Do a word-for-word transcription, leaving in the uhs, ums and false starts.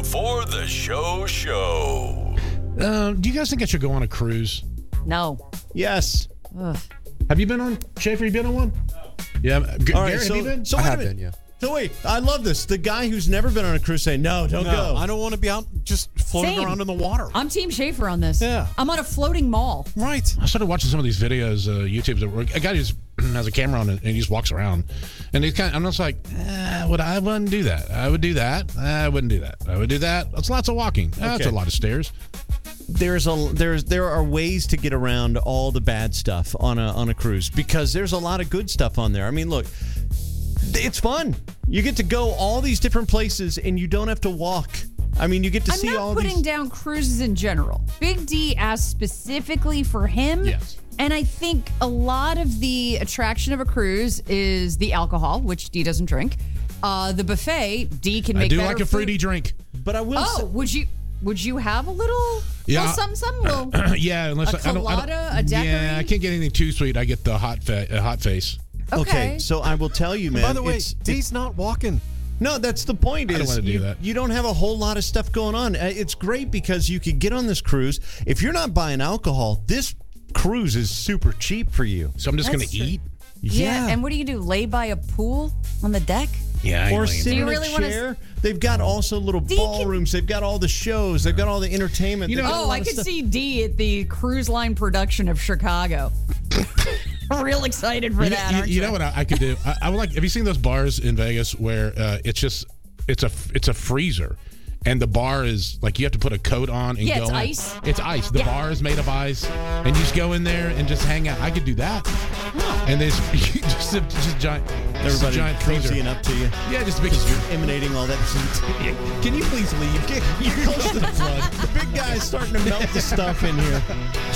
before the show show. Uh, do you guys think I should go on a cruise? No. Yes. Ugh. Have you been on, Schaefer, you been on one? Yeah. G- All right, Garrett, so, have you been? so I wait a have minute. been, yeah. So wait, I love this. The guy who's never been on a cruise saying, no, don't No, go. I don't want to be out just floating Same. around in the water. I'm Team Schaefer on this. Yeah. I'm on a floating mall. Right. I started watching some of these videos, uh, YouTube. That were, a guy just has a camera on it and he just walks around, and he's kind of, I'm just like, eh, would I wouldn't do that. I would do that. I wouldn't do that. I would do that. That's lots of walking. That's Okay. a lot of stairs. There's a there's there are ways to get around all the bad stuff on a on a cruise because there's a lot of good stuff on there. I mean, look, it's fun. You get to go all these different places and you don't have to walk. I mean, you get to I'm see not all putting these. down cruises in general. Big D asked specifically for him. Yes. And I think a lot of the attraction of a cruise is the alcohol, which D doesn't drink. Uh, the buffet, D can make I do better like a food. fruity drink. But I will. Oh, say, would you would you have a little, Yeah. little something, something? Little, Yeah, unless A I, I don't. I don't colada, a daiquiri? yeah, I can't get anything too sweet. I get the hot fa- uh, hot face. okay. so I will tell you, man. By the way, it's, D's not walking. No, that's the point. I don't Is wanna do you, that. you don't have a whole lot of stuff going on. Uh, It's great because you could get on this cruise. If you're not buying alcohol, this cruise is super cheap for you. So I'm just going That's to true. eat. Yeah. And what do you do? Lay by a pool on the deck? Yeah, I ain't Or laying sit Do you in really a wanna- chair. They've got also little Do you can- ballrooms. They've got all the shows. They've got all the entertainment. You They've know- got a Oh, lot I of could stuff. see D at the cruise line production of Chicago. Real excited for You, that, you- aren't you you? know what I, I could do? I, I would like. Have you seen those bars in Vegas where uh, it's just it's a it's a freezer, and the bar is like you have to put a coat on and Yeah, go it's in. ice. It's ice. The Yeah. bar is made of ice, and you just go in there and just hang out. I could do that. And there's just a, just a giant, just a Everybody giant freezer. cozying up to you. Yeah, just a big. Emanating all that heat. Can you please leave? Get, you're close to the flood. The big guy's starting to melt the stuff in here.